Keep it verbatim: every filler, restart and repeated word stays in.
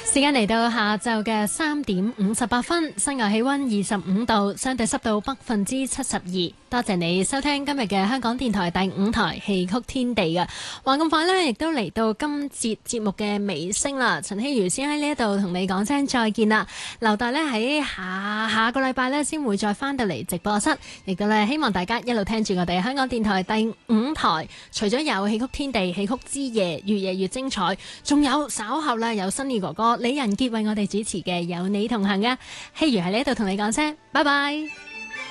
時間嚟到下晝嘅三點五十八分，室外氣溫二十五度，相對濕度百分之七十二。多謝你收聽今日嘅香港電台第五台戲曲天地嘅。話咁快呢，亦都嚟到今節節目嘅尾聲啦。陳希如先喺呢一度同你講聲再見啦。留待呢喺下下個禮拜呢，先會再翻到嚟直播室，亦都呢希望大家一路聽住我哋香港電台第五台。除咗有戲曲天地、戲曲之夜，越夜越精彩，仲有稍後呢，有新意哥哥李仁傑為我哋主持嘅有你同行嘅。希如喺呢度同你講聲拜拜。